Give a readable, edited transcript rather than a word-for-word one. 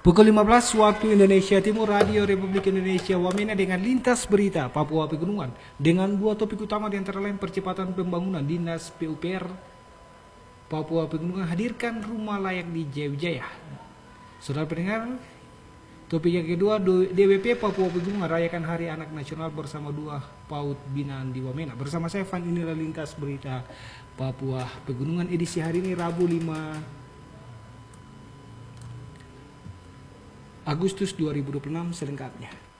Pukul 15 waktu Indonesia Timur, Radio Republik Indonesia Wamena dengan lintas berita Papua Pegunungan dengan dua topik utama di antara lain percepatan pembangunan. Dinas PUPR Papua Pegunungan hadirkan rumah layak di Jaya. Saudara pendengar, topik yang kedua, DWP Papua Pegunungan rayakan Hari Anak Nasional bersama dua PAUD binaan di Wamena. Bersama saya Van, inilah lintas berita Papua Pegunungan edisi hari ini Rabu 5 Agustus 2026 selengkapnya.